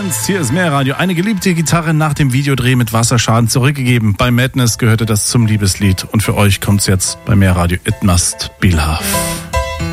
Dance. Hier ist Mehrradio. Eine geliebte Gitarre nach dem Videodreh mit Wasserschaden zurückgegeben. Bei Madness gehörte das zum Liebeslied. Und für euch kommt's jetzt bei Mehrradio. It Must Be Love.